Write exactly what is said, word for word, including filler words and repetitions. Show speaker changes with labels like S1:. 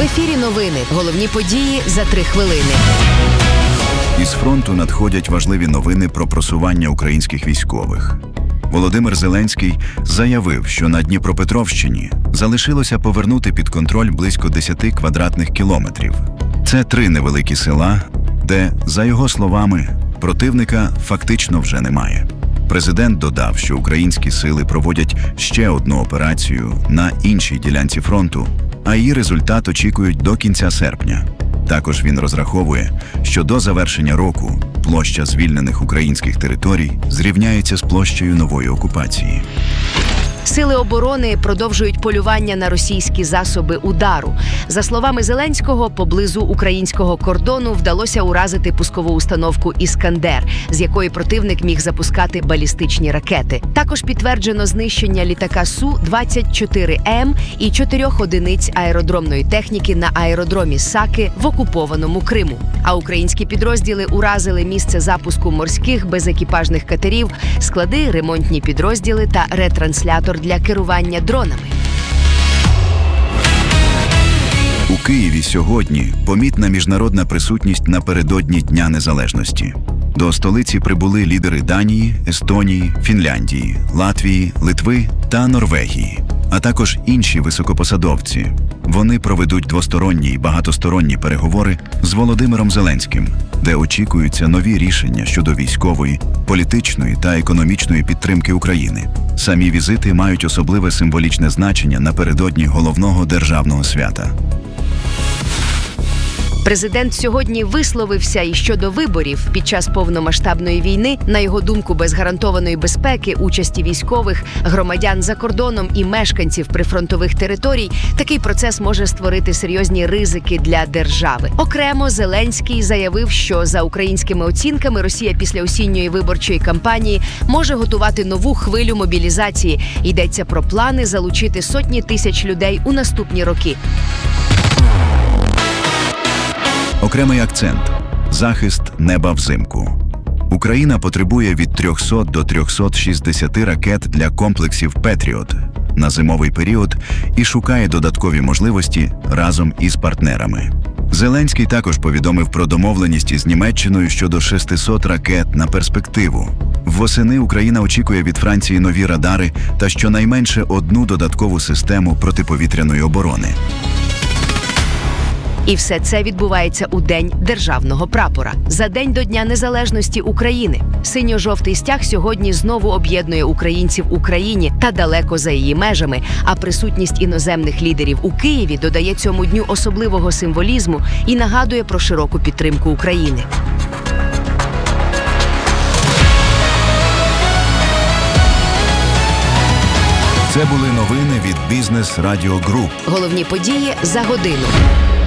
S1: ефірі новини. Головні події за три хвилини.
S2: Із фронту надходять важливі новини про просування українських військових. Володимир Зеленський заявив, що на Дніпропетровщині залишилося повернути під контроль близько десяти квадратних кілометрів. Це три невеликі села, де, за його словами, противника фактично вже немає. Президент додав, що українські сили проводять ще одну операцію на іншій ділянці фронту, а її результат очікують до кінця серпня. Також він розраховує, що до завершення року площа звільнених українських територій зрівняється з площею нової окупації.
S1: Сили оборони продовжують полювання на російські засоби удару. За словами Зеленського, поблизу українського кордону вдалося уразити пускову установку «Іскандер», з якої противник міг запускати балістичні ракети. Також підтверджено знищення літака Су двадцять чотири М і чотирьох одиниць аеродромної техніки на аеродромі Саки в окупованому Криму. А українські підрозділи уразили місце запуску морських безекіпажних катерів, склади, ремонтні підрозділи та ретранслятор для керування дронами.
S2: У Києві сьогодні помітна міжнародна присутність напередодні Дня Незалежності. До столиці прибули лідери Данії, Естонії, Фінляндії, Латвії, Литви та Норвегії, а також інші високопосадовці. Вони проведуть двосторонні і багатосторонні переговори з Володимиром Зеленським, де очікуються нові рішення щодо військової, політичної та економічної підтримки України. Самі візити мають особливе символічне значення напередодні головного державного свята.
S1: Президент сьогодні висловився і щодо виборів. Під час повномасштабної війни, на його думку, без гарантованої безпеки, участі військових, громадян за кордоном і мешканців прифронтових територій, такий процес може створити серйозні ризики для держави. Окремо, Зеленський заявив, що за українськими оцінками Росія після осінньої виборчої кампанії може готувати нову хвилю мобілізації. Йдеться про плани залучити сотні тисяч людей у наступні роки.
S2: Окремий акцент – захист неба взимку. Україна потребує від трьохсот до трьохсот шістдесяти ракет для комплексів «Петріот» на зимовий період і шукає додаткові можливості разом із партнерами. Зеленський також повідомив про домовленість із Німеччиною щодо шестисот ракет на перспективу. Восени Україна очікує від Франції нові радари та щонайменше одну додаткову систему протиповітряної оборони.
S1: І все це відбувається у День державного прапора. За день до Дня Незалежності України. Синьо-жовтий стяг сьогодні знову об'єднує українців в Україні та далеко за її межами, а присутність іноземних лідерів у Києві додає цьому дню особливого символізму і нагадує про широку підтримку України.
S2: Це були новини від Бізнес Радіо Груп.
S1: Головні події за годину.